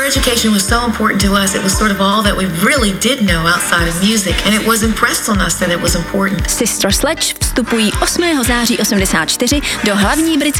education was so important to us. It was sort of all that we really did know outside of music, and it was impressed on us that it was important. Sister Sledge vstupují 8. září 84 do hlavní britské